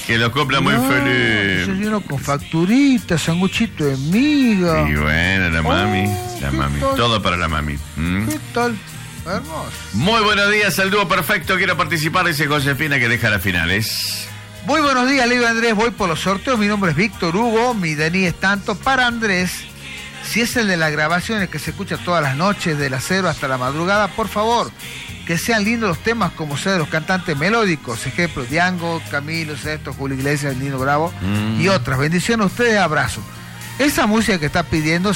Que lo compra muy feliz. Desayuno con facturitas, sanguchito de miga. Y bueno, la mami. Tal? Todo para la mami. ¿Qué tal? Hermoso. Muy buenos días, al dúo perfecto. Quiero participar, dice Josefina, que deja las finales. Muy buenos días, Leo Andrés. Voy por los sorteos. Mi nombre es Víctor Hugo. Mi DNI es tanto para Andrés. Si es el de las grabaciones que se escucha todas las noches, de las 0 hasta la madrugada, por favor, que sean lindos los temas, como sea de los cantantes melódicos. Ejemplo, Diango, Camilo Sesto, Julio Iglesias, Nino Bravo y otras. Bendiciones a ustedes, abrazo. Esa música que está pidiendo